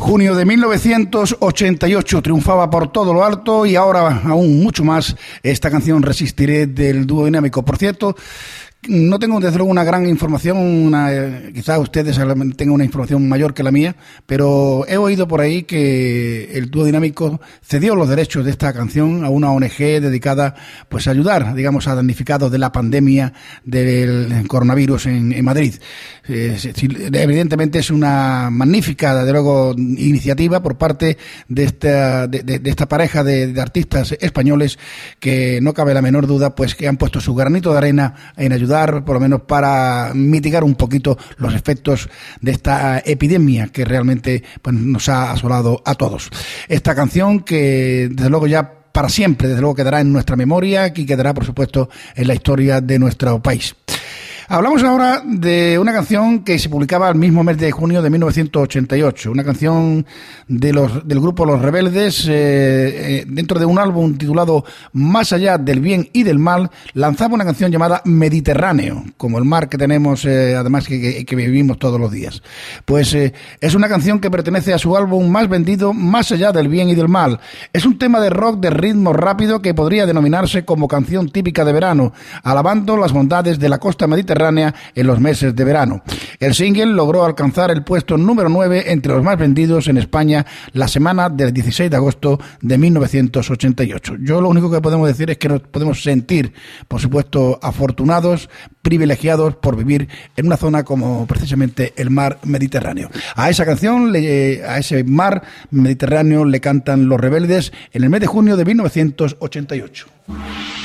Junio de 1988 triunfaba por todo lo alto y ahora aún mucho más esta canción Resistiré del dúo dinámico. Por cierto, no tengo desde luego una gran información, quizás ustedes tengan una información mayor que la mía, pero he oído por ahí que el dúo dinámico cedió los derechos de esta canción a una ONG dedicada pues a ayudar, digamos, a damnificados de la pandemia del coronavirus en Madrid. Evidentemente es una magnífica, desde luego, iniciativa por parte de esta pareja de artistas españoles que no cabe la menor duda pues que han puesto su granito de arena en ayudar por lo menos para mitigar un poquito los efectos de esta epidemia que realmente pues, nos ha asolado a todos. Esta canción que desde luego ya para siempre, desde luego quedará en nuestra memoria y quedará por supuesto en la historia de nuestro país. Hablamos ahora de una canción que se publicaba el mismo mes de junio de 1988, una canción del grupo Los Rebeldes, dentro de un álbum titulado Más allá del bien y del mal, lanzaba una canción llamada Mediterráneo, como el mar que tenemos, además que vivimos todos los días. Pues es una canción que pertenece a su álbum más vendido, Más allá del bien y del mal. Es un tema de rock de ritmo rápido que podría denominarse como canción típica de verano, alabando las bondades de la costa mediterránea en los meses de verano. El single logró alcanzar el puesto número 9 entre los más vendidos en España la semana del 16 de agosto de 1988. Yo lo único que podemos decir es que nos podemos sentir, por supuesto, afortunados, privilegiados por vivir en una zona como precisamente el mar Mediterráneo. A esa canción, a ese mar Mediterráneo le cantan Los Rebeldes en el mes de junio de 1988.